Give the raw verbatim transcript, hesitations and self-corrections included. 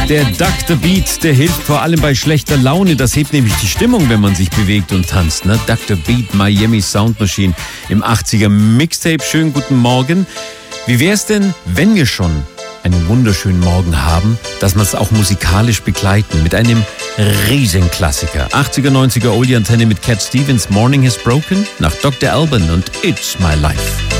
Der Doktor Beat, der hilft vor allem bei schlechter Laune. Das hebt nämlich die Stimmung, wenn man sich bewegt und tanzt. Ne? Doktor Beat, Miami Sound Machine im achtziger Mixtape. Schönen guten Morgen. Wie wär's denn, wenn wir schon einen wunderschönen Morgen haben, dass wir es auch musikalisch begleiten mit einem Riesenklassiker. achtziger, neunziger Oldie Antenne mit Cat Stevens, Morning Has Broken, nach Doktor Alban und It's My Life.